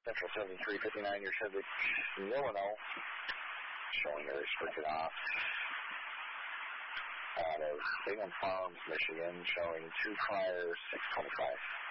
Central 7359, your Chevy Millino, showing a restricted off. Out of Bingham Farms, Michigan, showing 2 prior 625.